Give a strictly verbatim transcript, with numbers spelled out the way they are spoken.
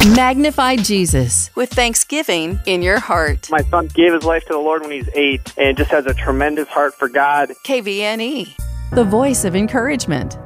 Magnify Jesus with thanksgiving in your heart. My son gave his life to the Lord when he's eight and just has a tremendous heart for God. K V N E, the voice of encouragement.